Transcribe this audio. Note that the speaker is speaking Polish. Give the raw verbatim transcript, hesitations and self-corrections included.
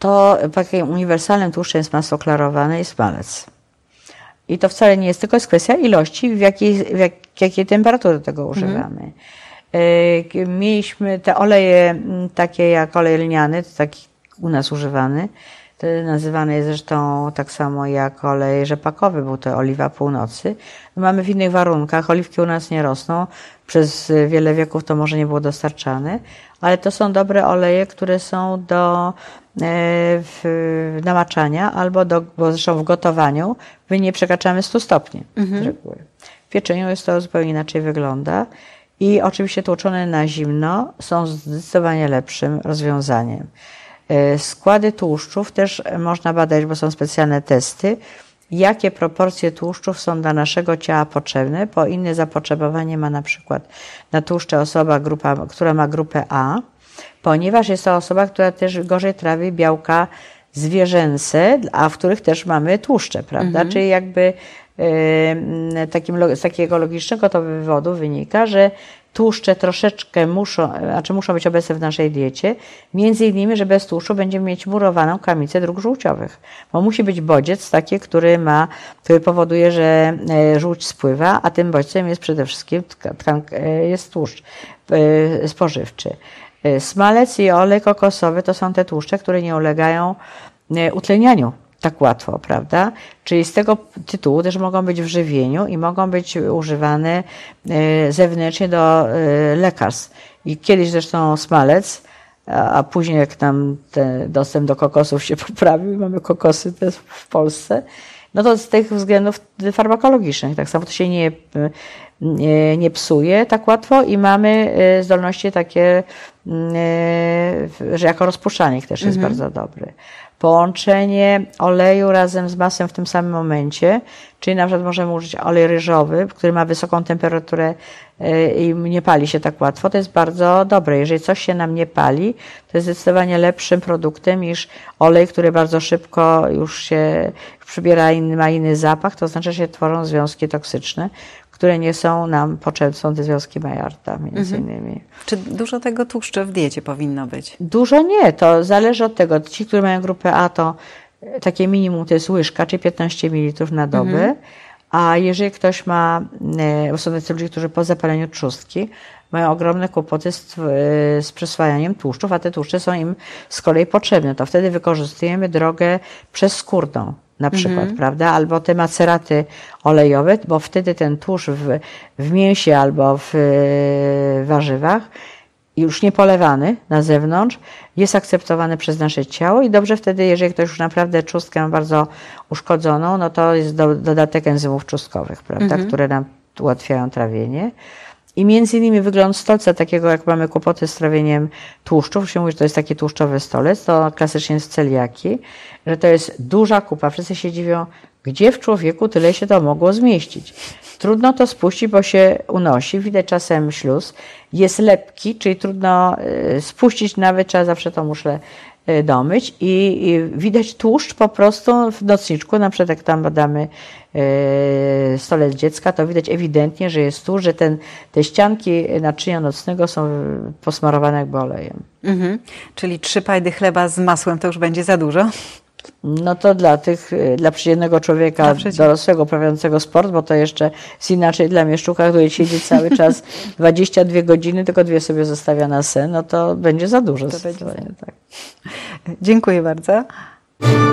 to takim uniwersalnym tłuszczem jest masło klarowane i smalec. I to wcale nie jest tylko jest kwestia ilości, w jakiej, w jak, jakiej temperatury tego używamy. Mhm. Mieliśmy te oleje takie jak olej lniany, to taki u nas używany. To nazywany jest zresztą tak samo jak olej rzepakowy, był to oliwa północy. Mamy w innych warunkach, oliwki u nas nie rosną, przez wiele wieków to może nie było dostarczane, ale to są dobre oleje, które są do w namaczania albo do, bo zresztą w gotowaniu my nie przekraczamy stu stopni mhm. z reguły. W pieczeniu jest to zupełnie inaczej wygląda i oczywiście tłoczone na zimno są zdecydowanie lepszym rozwiązaniem. Składy tłuszczów też można badać, bo są specjalne testy, jakie proporcje tłuszczów są dla naszego ciała potrzebne, bo inne zapotrzebowanie ma na przykład na tłuszcze osoba, grupa, która ma grupę A, ponieważ jest to osoba, która też gorzej trawi białka zwierzęce, a w których też mamy tłuszcze, prawda? Mhm. Czyli jakby y, takim, z takiego logicznego to wywodu wynika, że tłuszcze troszeczkę muszą, znaczy muszą być obecne w naszej diecie, między innymi, że bez tłuszczu będziemy mieć murowaną kamicę dróg żółciowych, bo musi być bodziec taki, który ma, który powoduje, że żółć spływa, a tym bodźcem jest przede wszystkim tkanka, jest tłuszcz spożywczy. Smalec i olej kokosowy to są te tłuszcze, które nie ulegają utlenianiu tak łatwo, prawda? Czyli z tego tytułu też mogą być w żywieniu i mogą być używane zewnętrznie do lekarstw. I kiedyś zresztą smalec, a później jak nam ten dostęp do kokosów się poprawił, mamy kokosy też w Polsce, no to z tych względów farmakologicznych, tak samo to się nie, nie, nie psuje tak łatwo i mamy zdolności takie, że jako rozpuszczalnik też jest mhm. bardzo dobry. Połączenie oleju razem z masłem w tym samym momencie, czyli na przykład możemy użyć olej ryżowy, który ma wysoką temperaturę i nie pali się tak łatwo, to jest bardzo dobre. Jeżeli coś się nam nie pali, to jest zdecydowanie lepszym produktem niż olej, który bardzo szybko już się przybiera inny, ma inny zapach, to znaczy, że się tworzą związki toksyczne, które nie są nam potrzebne, są te związki Maillarta między mhm. innymi. Czy dużo tego tłuszczu w diecie powinno być? Dużo nie, to zależy od tego. Ci, którzy mają grupę A, to takie minimum to jest łyżka, czyli piętnaście mililitrów na dobę, mhm. a jeżeli ktoś ma, bo są tacy ludzie, którzy po zapaleniu trzustki mają ogromne kłopoty z, z przyswajaniem tłuszczów, a te tłuszcze są im z kolei potrzebne, to wtedy wykorzystujemy drogę przezskórną. Na przykład, mhm. prawda? Albo te maceraty olejowe, bo wtedy ten tłuszcz w, w mięsie albo w y, warzywach, już nie polewany na zewnątrz, jest akceptowany przez nasze ciało i dobrze wtedy, jeżeli ktoś już naprawdę trzustkę ma bardzo uszkodzoną, no to jest do, dodatek enzymów trzustkowych, prawda? Mhm. Które nam ułatwiają trawienie. I między innymi wygląd stolca, takiego jak mamy kłopoty z trawieniem tłuszczów, się mówi, że to jest taki tłuszczowy stolec, to klasycznie jest celiaki, że to jest duża kupa. Wszyscy się dziwią, gdzie w człowieku tyle się to mogło zmieścić. Trudno to spuścić, bo się unosi, widać czasem śluz, jest lepki, czyli trudno spuścić, nawet trzeba zawsze tą muszlę domyć i, i widać tłuszcz po prostu w nocniczku, na przykład jak tam badamy e, stolec dziecka, to widać ewidentnie, że jest tłuszcz, że ten, te ścianki naczynia nocnego są posmarowane jakby olejem. Mhm. Czyli trzy pajdy chleba z masłem to już będzie za dużo? No to dla tych, dla przeciętnego człowieka dorosłego, uprawiającego sport, bo to jeszcze jest inaczej dla mieszczuka, który siedzi cały czas dwadzieścia dwie godziny, tylko dwie sobie zostawia na sen, no to będzie za dużo. To będzie tak. Dziękuję bardzo.